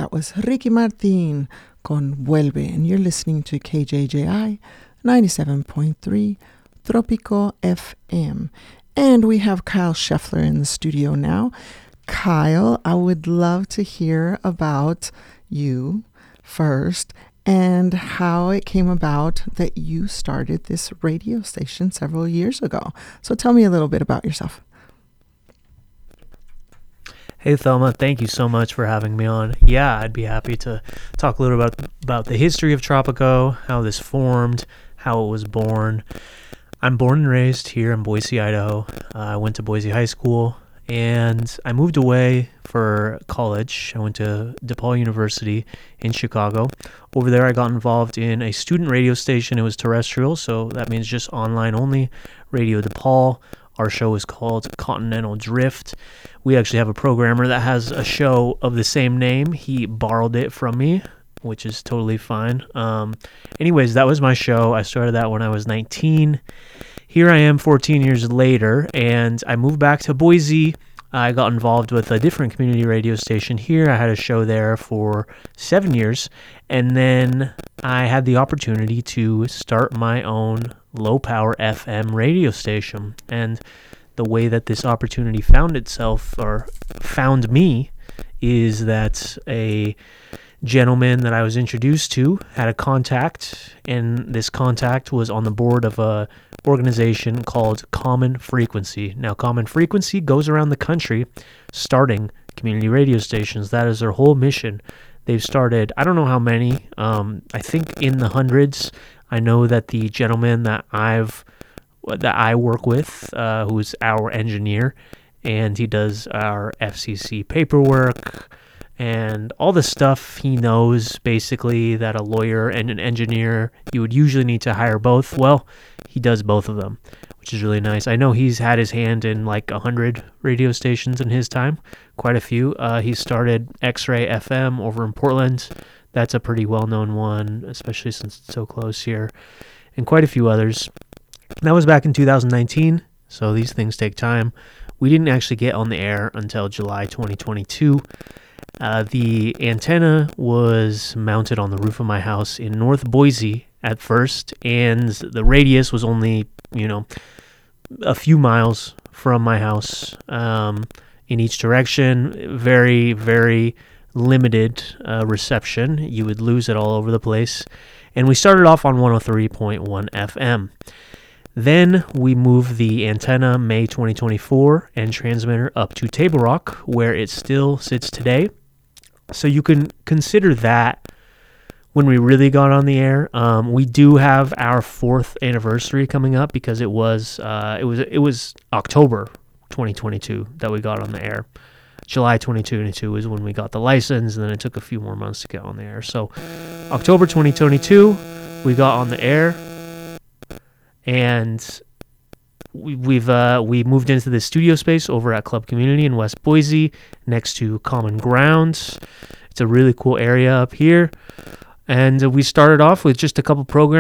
that was Ricky Martin con Vuelve, and you're listening to KJJI 97.3 Tropico FM. And we have Kyle Scheffler in the studio now. Kyle, I would love to hear about you first and how it came about that you started this radio station several years ago. So tell me a little bit about yourself. Hey, Thelma, thank you so much for having me on. Yeah, I'd be happy to talk a little about the history of Tropico, how this formed, how it was born. I'm born and raised here in Boise, Idaho. I went to Boise High School, and I moved away for college. I went to DePaul University in Chicago. Over there, I got involved in a student radio station. It was terrestrial, so that means just online only, Radio DePaul. Our show is called Continental Drift. We actually have a programmer that has a show of the same name. He borrowed it from me, which is totally fine. Anyways, that was my show. I started that when I was 19. Here I am 14 years later, and I moved back to Boise. I got involved with a different community radio station here. I had a show there for 7 years, and then I had the opportunity to start my own low-power FM radio station. And the way that this opportunity found me is that a gentleman that I was introduced to had a contact, and this contact was on the board of a organization called Common Frequency. Now, Common Frequency goes around the country starting community radio stations. That is their whole mission. They've started, I don't know how many, I think in the hundreds. I know that the gentleman that I work with, who's our engineer, and he does our FCC paperwork and all the stuff he knows, basically, that a lawyer and an engineer, you would usually need to hire both. Well, he does both of them, which is really nice. I know he's had his hand in like 100 radio stations in his time, quite a few. He started X-Ray FM over in Portland. That's a pretty well-known one, especially since it's so close here, and quite a few others. That was back in 2019, so these things take time. We didn't actually get on the air until July 2022. The antenna was mounted on the roof of my house in North Boise at first, and the radius was only, a few miles from my house in each direction. Very, very limited reception. You would lose it all over the place. And we started off on 103.1 FM. Then we moved the antenna May 2024 and transmitter up to Table Rock, where it still sits today. So you can consider that when we really got on the air. We do have our 4th anniversary coming up because it was October 2022 that we got on the air. July 2022 is when we got the license, and then it took a few more months to get on the air. So October 2022, we got on the air, and we moved into the studio space over at Club Community in West Boise, next to Common Grounds. It's a really cool area up here, and we started off with just a couple programs.